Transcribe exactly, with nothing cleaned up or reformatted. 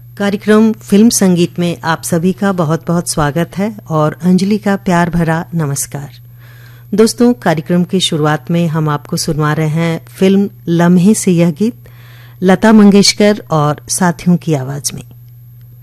कार्यक्रम फिल्म संगीत में आप सभी का बहुत बहुत स्वागत है और अंजलि का प्यार भरा नमस्कार। दोस्तों, कार्यक्रम की शुरुआत में हम आपको सुनवा रहे हैं फिल्म लम्हे से यह गीत लता मंगेशकर और साथियों की आवाज में।